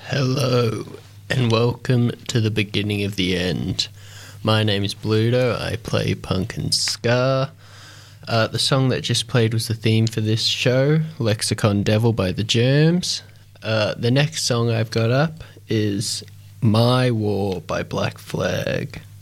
Hello, and welcome to the beginning of the end. My name is Bluto, I play punk and ska. The song that just played was the theme for this show, Lexicon Devil by The Germs. The next song I've got up is My War by Black Flag.